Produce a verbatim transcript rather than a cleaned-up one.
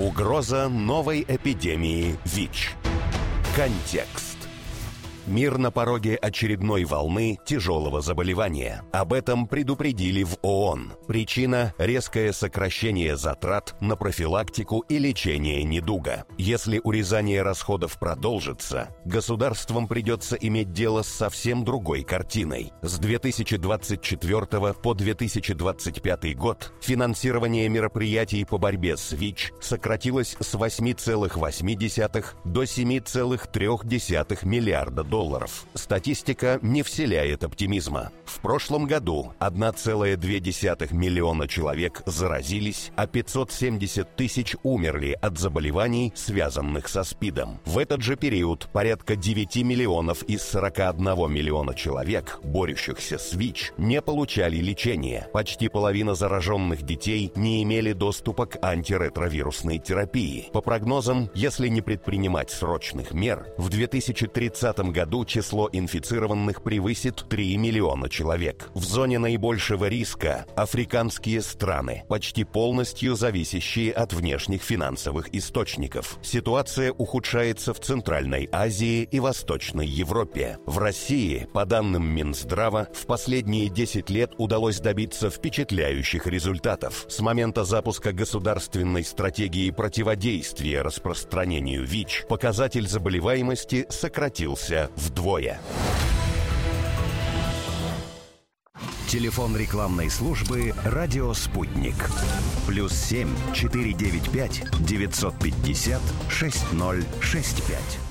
Угроза новой эпидемии ВИЧ. Контекст. Мир на пороге очередной волны тяжелого заболевания. Об этом предупредили в ООН. Причина – резкое сокращение затрат на профилактику и лечение недуга. Если урезание расходов продолжится, государствам придется иметь дело с совсем другой картиной. С две тысячи двадцать четвёртого по две тысячи двадцать пятый год финансирование мероприятий по борьбе с ВИЧ сократилось с восьми целых восьми десятых до семи целых трёх десятых миллиарда долларов. долларов. Статистика не вселяет оптимизма. В прошлом году одна целая две десятых миллиона человек заразились, а пятьсот семьдесят тысяч умерли от заболеваний, связанных со СПИДом. В этот же период порядка девяти миллионов из сорока одного миллиона человек, борющихся с ВИЧ, не получали лечения. Почти половина зараженных детей не имели доступа к антиретровирусной терапии. По прогнозам, если не предпринимать срочных мер, в две тысячи тридцатом году число инфицированных превысит три миллиона человек. В зоне наибольшего риска африканские страны, почти полностью зависящие от внешних финансовых источников. Ситуация ухудшается в Центральной Азии и Восточной Европе. В России, по данным Минздрава, в последние десять лет удалось добиться впечатляющих результатов. С момента запуска государственной стратегии противодействия распространению ВИЧ показатель заболеваемости сократился вдвое. Телефон рекламной службы «Радио Спутник». Плюс семь четыре девять пять девятьсот пятьдесят шесть ноль шесть пять.